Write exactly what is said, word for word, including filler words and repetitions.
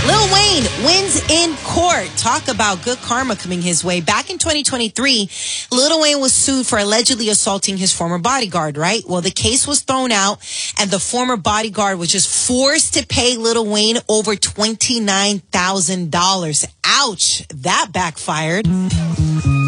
Lil Wayne wins in court. Talk about good karma coming his way. Back in twenty twenty-three, Lil Wayne was sued for allegedly assaulting his former bodyguard, right? Well, the case was thrown out, and the former bodyguard was just forced to pay Lil Wayne over twenty-nine thousand dollars. Ouch, that backfired.